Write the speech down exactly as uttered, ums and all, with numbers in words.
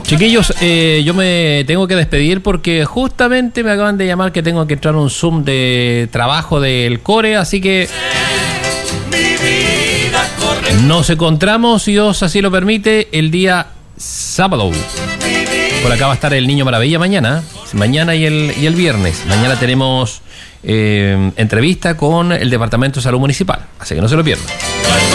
Chiquillos, eh, yo me tengo que despedir porque justamente me acaban de llamar que tengo que entrar a un Zoom de trabajo del Core, así que nos encontramos, si Dios así lo permite, el día sábado. Por acá va a estar el Niño Maravilla mañana, mañana y el, y el viernes. Mañana tenemos eh, entrevista con el Departamento de Salud Municipal, así que no se lo pierdan.